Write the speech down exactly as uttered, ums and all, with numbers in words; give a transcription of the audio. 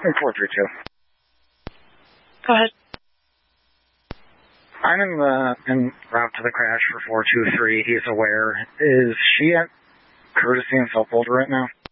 four three two. Go ahead. I'm in the en route to the crash for four two three. He's aware. Is she at Courtesy and South Boulder right now?